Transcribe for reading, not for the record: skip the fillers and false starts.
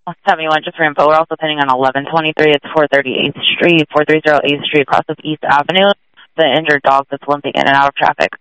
71, just for info, we're also pending on 1123. It's 430 8th Street, 430 8th Street across of East Avenue. The injured dog that's limping in and out of traffic.